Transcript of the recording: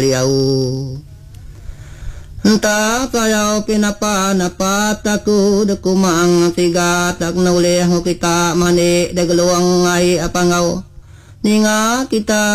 baliau. Entah kayau pinapa-napa taku dekumang tiga tak nulih kita mani degeluang ai apangau ninga kita